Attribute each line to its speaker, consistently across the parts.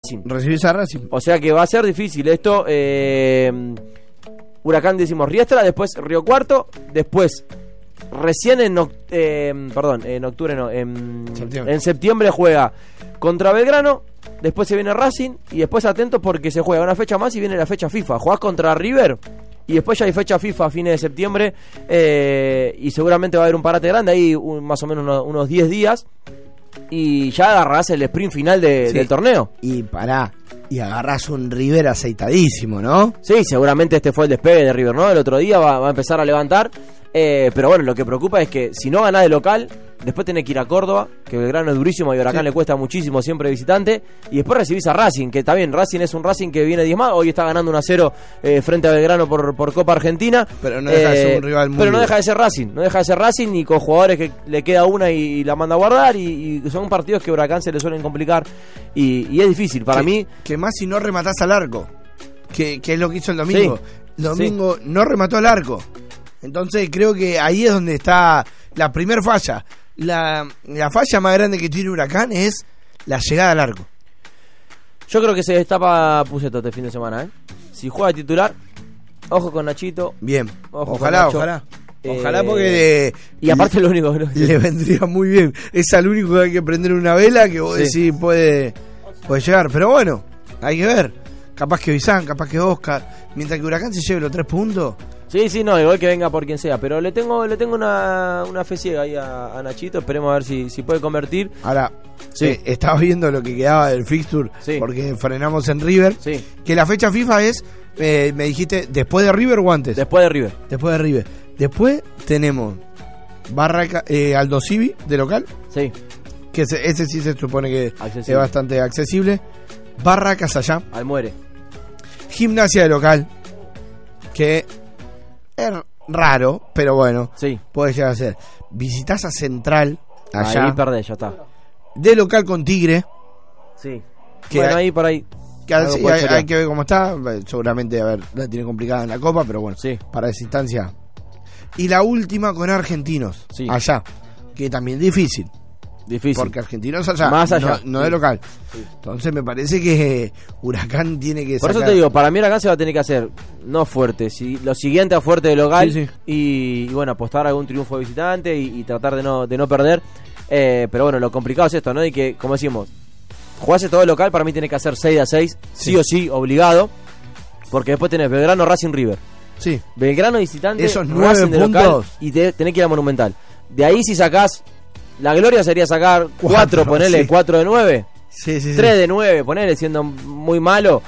Speaker 1: Racing.
Speaker 2: Recibís a Racing.
Speaker 1: O sea que va a ser difícil esto. Huracán decimos Riestra, después Río Cuarto, después recién en octubre no, en septiembre juega contra Belgrano, después se viene Racing y después atentos porque se juega una fecha más y viene la fecha FIFA. Jugás contra River y después ya hay fecha FIFA a fines de septiembre y seguramente va a haber un parate grande ahí, más o menos unos 10 días y ya agarrás el sprint final del torneo.
Speaker 2: Y agarrás un River aceitadísimo, ¿no?
Speaker 1: Sí, seguramente este fue el despegue de River, ¿no? El otro día va a empezar a levantar. Pero bueno, lo que preocupa es que si no ganás de local, después tenés que ir a Córdoba, que Belgrano es durísimo y Huracán le cuesta muchísimo siempre visitante, y después recibís a Racing, que está bien, Racing es un Racing que viene diezmado, hoy está ganando 1-0 frente a Belgrano por Copa Argentina,
Speaker 2: pero no deja de ser un rival muy
Speaker 1: pero no deja de ser Racing, y con jugadores que le queda una y la manda a guardar, y son partidos que a Huracán se le suelen complicar, y es difícil, para mí.
Speaker 2: Que más si no rematás al arco, que es lo que hizo el domingo. Sí, domingo no remató al arco. Entonces creo que ahí es donde está la primer falla. La falla más grande que tiene Huracán es la llegada al arco.
Speaker 1: Yo creo que se destapa Pusetto este fin de semana, Si juega titular, ojo con Nachito.
Speaker 2: Bien, ojalá porque
Speaker 1: y aparte lo único que
Speaker 2: le vendría muy bien. Es al único que hay que prender una vela que vos decís puede llegar. Pero bueno, hay que ver. Capaz que Bizán, capaz que Oscar. Mientras que Huracán se lleve los 3 puntos.
Speaker 1: Sí, no, igual que venga por quien sea, pero le tengo una fe ciega ahí a Nachito, esperemos a ver si puede convertir.
Speaker 2: Ahora, estaba viendo lo que quedaba del fixture, porque frenamos en River, que la fecha FIFA es, me dijiste, ¿después de River o antes?
Speaker 1: Después de River.
Speaker 2: Después tenemos Aldo Civi, de local, que ese sí se supone que es bastante accesible. Barracas allá.
Speaker 1: Al Muere.
Speaker 2: Gimnasia de local, que es raro, pero bueno, puede llegar a ser. Visitás a Central allá.
Speaker 1: Ahí perdés, ya está.
Speaker 2: De local con Tigre.
Speaker 1: Sí. Que bueno, ahí por ahí.
Speaker 2: Que hay que ver cómo está. Seguramente, la tiene complicada en la Copa, pero bueno, para esa instancia. Y la última con Argentinos, allá. Que también es difícil. Porque Argentinos allá,
Speaker 1: más allá,
Speaker 2: no de local. Entonces me parece que Huracán tiene que
Speaker 1: Por eso te digo, para mí Huracán se va a tener que hacer no fuerte, lo siguiente a fuerte de local y bueno, apostar a algún triunfo de visitante y tratar de no perder. Pero bueno, lo complicado es esto, ¿no? Y que, como decimos, jugarse todo local para mí tiene que hacer 6-6, sí o sí, obligado. Porque después tenés Belgrano, Racing, River. Belgrano visitante,
Speaker 2: esos 9 puntos
Speaker 1: local, y tenés que ir a Monumental. De ahí si sacás, la gloria sería sacar 4, ponerle 4 de 9. 3 de 9, ponerle siendo muy malo.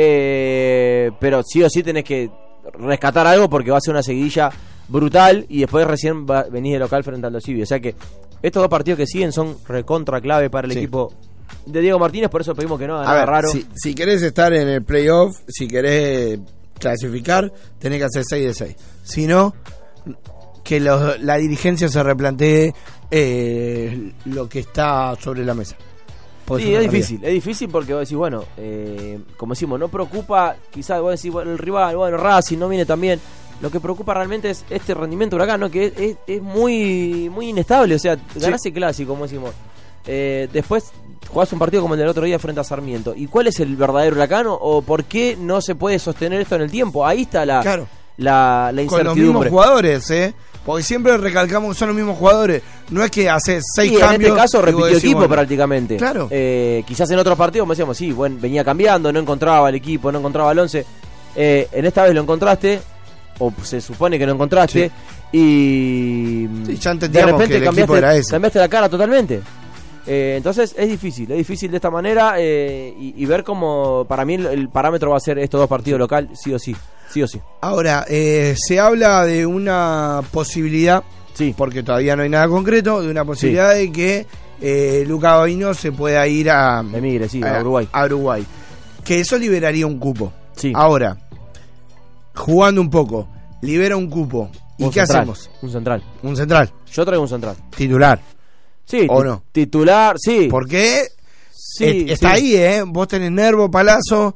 Speaker 1: Pero sí o sí tenés que rescatar algo porque va a ser una seguidilla brutal y después recién venís de local frente al Dosibio. O sea que estos dos partidos que siguen son recontra clave para el equipo de Diego Martínez, por eso pedimos que no haga nada raro.
Speaker 2: Si querés estar en el playoff, si querés clasificar, tenés que hacer 6 de 6. Si no, que la dirigencia se replantee lo que está sobre la mesa.
Speaker 1: Sí, es difícil porque vos decís, bueno, como decimos, no preocupa, quizás vos decís, bueno, el rival, bueno, Racing no viene tan bien. Lo que preocupa realmente es este rendimiento de Huracán, ¿no? Que es muy muy inestable, o sea, ganás el clásico, como decimos. Después jugás un partido como el del otro día frente a Sarmiento. ¿Y cuál es el verdadero Huracán o por qué no se puede sostener esto en el tiempo? Ahí está la incertidumbre.
Speaker 2: Con los mismos jugadores, porque siempre recalcamos que son los mismos jugadores. No es que hace 6 cambios.
Speaker 1: En este caso repitió equipo prácticamente.
Speaker 2: Claro.
Speaker 1: Quizás en otros partidos, como decíamos, bueno, venía cambiando, no encontraba el equipo, no encontraba el 11. En esta vez lo encontraste, o se supone que lo encontraste, y
Speaker 2: ya entendíamos que el equipo era ese.
Speaker 1: Cambiaste la cara totalmente. Entonces es difícil de esta manera y ver cómo para mí el parámetro va a ser estos dos partidos local, sí o sí.
Speaker 2: Ahora, se habla de una posibilidad, porque todavía no hay nada concreto, de una posibilidad de que Luca Baino se pueda ir a Uruguay. Que eso liberaría un cupo. Ahora, jugando un poco, libera un cupo. ¿Y qué hacemos?
Speaker 1: Un central. Yo traigo un central.
Speaker 2: Titular.
Speaker 1: Sí,
Speaker 2: ¿o no?
Speaker 1: Titular, sí.
Speaker 2: Porque está ahí, Vos tenés Nervo, Palazzo,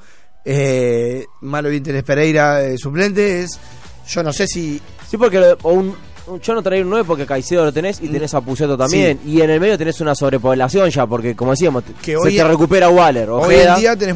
Speaker 2: Malo bien tenés Pereira, suplente. Yo no sé si...
Speaker 1: Sí, porque yo no traía un 9 porque Caicedo lo tenés y tenés a Pusetto también. Y en el medio tenés una sobrepoblación ya, porque como decíamos, se te recupera Waller.
Speaker 2: Hoy en día tenés